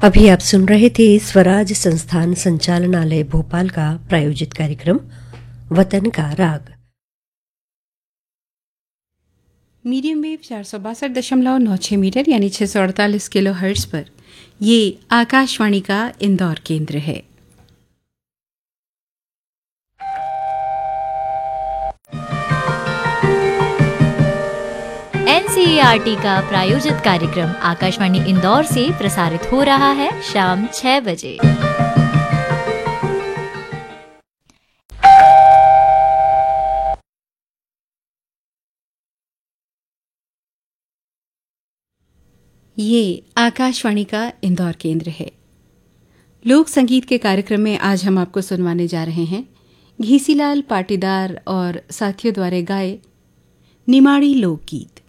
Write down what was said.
अभी आप सुन रहे थे स्वराज संस्थान संचालनालय भोपाल का प्रायोजित कार्यक्रम वतन का राग। मीडियम वेव 462.96 मीटर यानी 648 किलो हर्ट्ज पर ये आकाशवाणी का इंदौर केंद्र है। एनसीईआरटी का प्रायोजित कार्यक्रम आकाशवाणी इंदौर से प्रसारित हो रहा है शाम 6 बजे। ये आकाशवाणी का इंदौर केंद्र है। लोक संगीत के कार्यक्रम में आज हम आपको सुनवाने जा रहे हैं घीसीलाल पाटीदार और साथियों द्वारा गाए निमाड़ी लोकगीत।